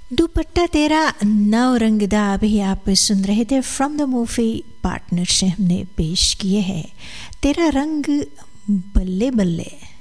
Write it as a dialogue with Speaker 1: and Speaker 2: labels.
Speaker 1: दुपट्टा तेरा नौ रंगदा अभी आप सुन रहे थे फ्रॉम द मूवी पार्टनर से हमने पेश किए हैं तेरा रंग बल्ले बल्ले।